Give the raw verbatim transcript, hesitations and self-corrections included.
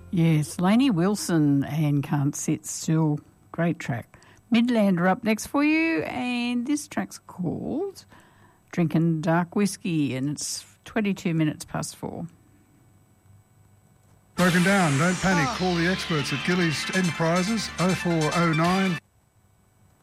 Yes, Lainey Wilson and Can't Sit Still. Great track. Midlander up next for you, and this track's called Drinking Dark Whiskey, and it's twenty-two minutes past four. Broken down, don't panic. Call the experts at Gillies Enterprises oh four oh nine